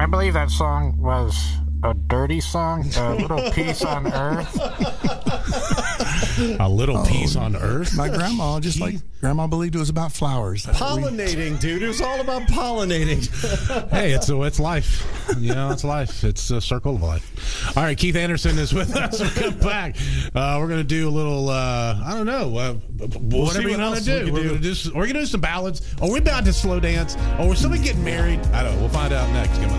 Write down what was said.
I believe that song was a dirty song, A Little Peace on Earth. A Little Peace on Earth? My grandma, just like grandma believed it was about flowers. Pollinating, dude. It was all about pollinating. Hey, it's life. It's life. It's a circle of life. All right, Keith Anderson is with us. We'll come back. We're going to do a little, I don't know. We'll see what else do. We're going to do some ballads. Are we about to slow dance? Or is somebody getting married? I don't know. We'll find out next.